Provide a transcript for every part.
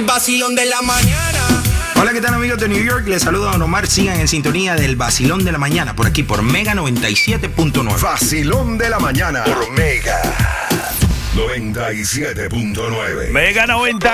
El vacilón de la mañana. Hola, ¿qué tal, amigos de New York? Les saludo a Don Omar. Sigan en sintonía del vacilón de la mañana por aquí por Mega 97.9. Vacilón de la mañana por Mega 97.9. Mega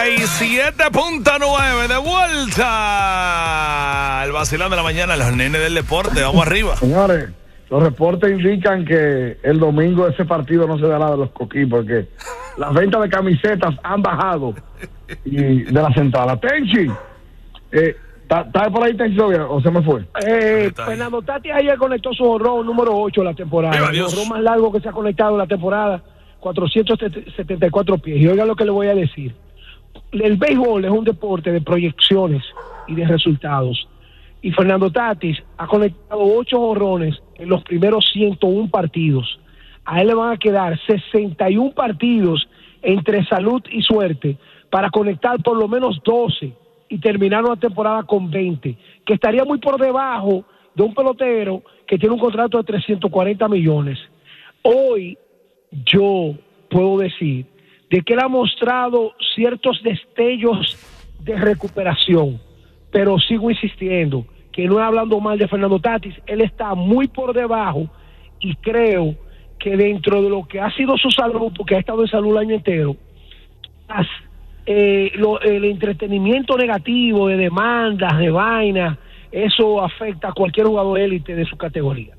97.9. De vuelta al vacilón de la mañana. Los nenes del deporte. Vamos arriba. Señores, los reportes indican que el domingo ese partido no se dará de los Coquí porque las ventas de camisetas han bajado y de la central. Tenchi, ¿está por ahí Tenchi todavía o se me fue? Fernando Tatis ayer conectó su honrón número 8 de la temporada. El honrón más largo que se ha conectado en la temporada, 474 pies. Y oiga lo que le voy a decir. El béisbol es un deporte de proyecciones y de resultados. Y Fernando Tatis ha conectado 8 honrones en los primeros 101 partidos. A él le van a quedar 61 partidos entre salud y suerte para conectar por lo menos 12 y terminar una temporada con 20, que estaría muy por debajo de un pelotero que tiene un contrato de 340 millones. Hoy yo puedo decir de que él ha mostrado ciertos destellos de recuperación, pero sigo insistiendo que no es hablando mal de Fernando Tatis, él está muy por debajo y creo que dentro de lo que ha sido su salud, porque ha estado en salud el año entero, el entretenimiento negativo de demandas, de vainas, eso afecta a cualquier jugador élite de su categoría.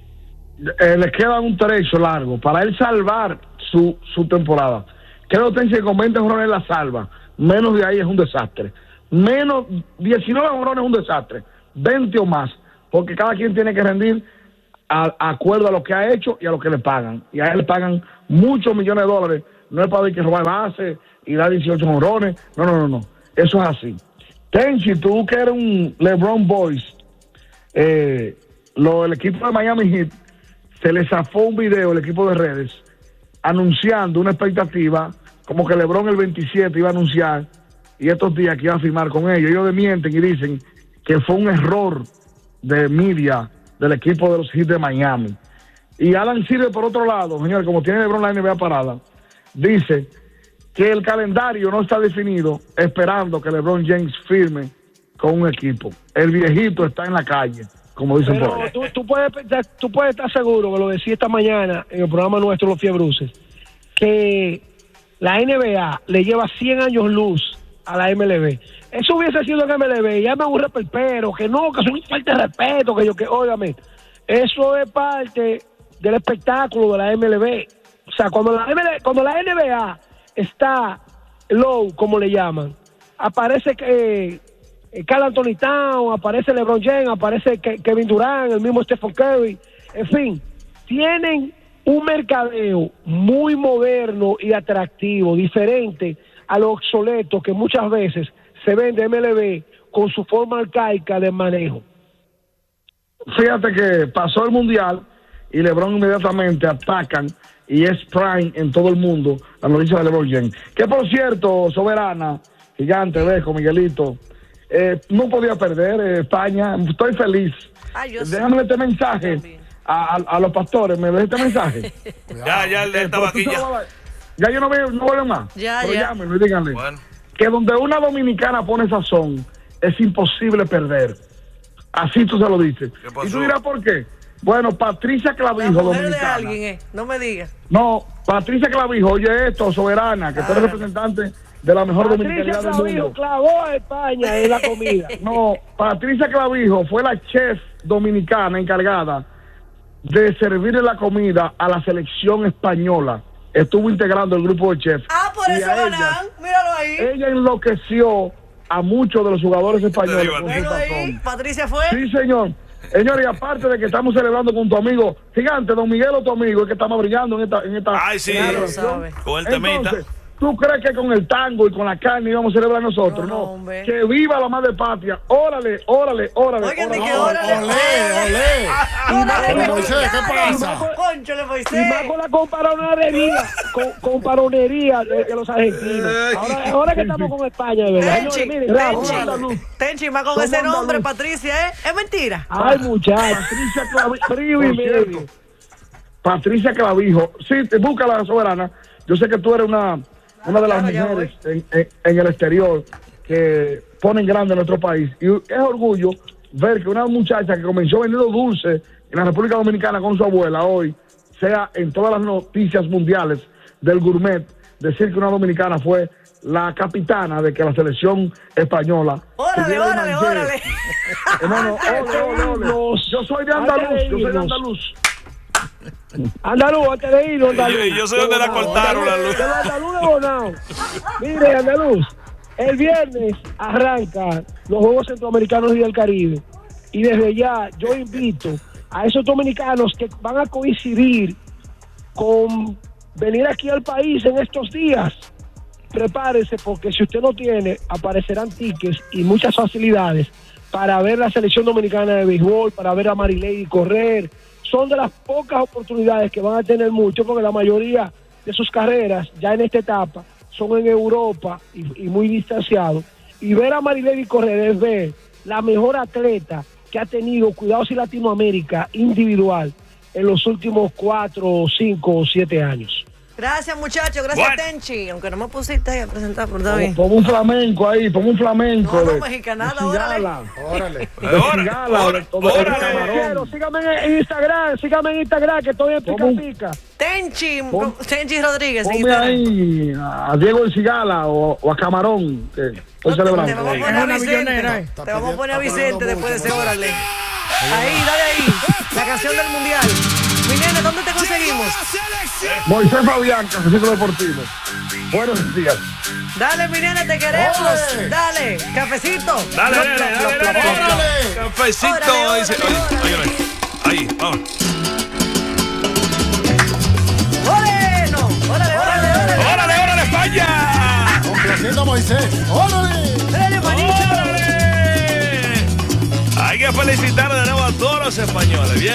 Le queda un trecho largo para él salvar su temporada. Creo que 20 jonrones la salva, menos de ahí es un desastre. Menos 19 jonrones es un desastre, 20 o más, porque cada quien tiene que rendir a acuerdo a lo que ha hecho y a lo que le pagan. Y a él le pagan muchos millones de dólares. No es para que robar base y dar 18 jonrones. No. Eso es así. Tenchi, tú que eres un LeBron Boys, el equipo de Miami Heat se le zafó un video, el equipo de redes, anunciando una expectativa como que LeBron el 27 iba a anunciar y estos días que iba a firmar con ellos. Ellos desmienten y dicen que fue un error de media del equipo de los Heat de Miami. Y Alan Silver, por otro lado, señor, como tiene LeBron la NBA parada, dice que el calendario no está definido esperando que LeBron James firme con un equipo. El viejito está en la calle, como dicen por ahí. Tú puedes estar seguro, que lo decía esta mañana en el programa nuestro Los Fiebruces, que la NBA le lleva 100 años luz a la MLB. Eso hubiese sido en MLB, ya me aburre perpero, que no, que es una falta de respeto, óigame, eso es parte del espectáculo de la MLB. O sea, cuando la NBA está low, como le llaman, aparece Karl Anthony Towns, aparece LeBron James, aparece Kevin Durant, el mismo Stephen Curry, en fin, tienen un mercadeo muy moderno y atractivo, diferente a lo obsoleto que muchas veces se vende MLB con su forma arcaica de manejo. Fíjate que pasó el Mundial y LeBron inmediatamente atacan y es prime en todo el mundo la noticia de LeBron James. Que por cierto, Soberana, Gigante, Bejo, Miguelito, no podía perder España. Estoy feliz. Déjame este mensaje a los pastores. ¿Me ves este mensaje? ya él estaba aquí ya. Ya yo no vuelvo más. Pero llámenlo y díganle que donde una dominicana pone sazón es imposible perder. Así tú se lo dices. Y tú dirás por qué. Bueno, Patricia Clavijo, la mujer dominicana. de alguien, no me digas. No, Patricia Clavijo, oye esto, Soberana, que tú eres representante de la mejor dominicanidad del mundo. Patricia Clavijo clavó a España en la comida. No, Patricia Clavijo fue la chef dominicana encargada de servirle la comida a la selección española. Estuvo integrando el grupo de chefs. Por eso ganan, míralo ahí. Ella enloqueció a muchos de los jugadores españoles. Pero ahí, Patricia fue. Sí, señor. Señor, y aparte de que estamos celebrando con tu amigo Gigante, Don Miguel, tu amigo, es que estamos brillando en esta Ay, sí, con el temita. Entonces, ¿tú crees que con el tango y con la carne íbamos a celebrar nosotros? No. Que viva la madre patria. Órale. Oigan, que órale. Olé. Moisés, ¿qué pasa? Cónchale, Moisés. Y más con la comparonería de los argentinos. Ahora que estamos con España, de verdad. Tenchi, más con ese nombre, Patricia, ¿es mentira? Ay, muchachos. Patricia Clavijo. Sí, busca la Soberana. Yo sé que tú eres una de las mujeres en el exterior que ponen grande a nuestro país. Y es orgullo ver que una muchacha que comenzó vendiendo dulces en la República Dominicana con su abuela hoy sea en todas las noticias mundiales del gourmet, decir que una dominicana fue la capitana de que la selección española... ¡Órale! Hermano, yo soy de Andaluz, Andaluz, antes de ir, Andaluz. Yo sé dónde la cortaron la luz. Andaluz de Bonao. Mire, Andaluz, el viernes arrancan los Juegos Centroamericanos y del Caribe. Y desde ya yo invito a esos dominicanos que van a coincidir con venir aquí al país en estos días. Prepárese, porque si usted no tiene, aparecerán tickets y muchas facilidades para ver la selección dominicana de béisbol, para ver a Marilady correr. Son de las pocas oportunidades que van a tener mucho, porque la mayoría de sus carreras ya en esta etapa son en Europa y muy distanciados. Y ver a Marilady correr es ver la mejor atleta que ha tenido Cuidados y Latinoamérica individual en los últimos 4, 5 o 7 años. Gracias, muchachos. Gracias, Tenchi. Aunque no me pusiste ahí a presentar, por David. Pon un flamenco ahí, pon un flamenco. No, mexicanada, órale. Sígame en Instagram, que estoy en pica. Tenchi Rodríguez. Ponme ahí a Diego El Cigala o a Camarón, que estoy celebrando. Te vamos a poner a Vicente después de ese órale. Ahí, dale ahí. La canción del mundial. Mi nena, ¿dónde te conseguimos? Moisés Fabián, Cafecito Deportivo. Buenos días. Dale, mi nena, te queremos. ¡Ole! Dale, cafecito. Dale. Cafecito. Ahí, vamos. ¡Órale, España! Complaciendo a Moisés. ¡Órale! Hay que felicitar de nuevo a todos los españoles. Bien.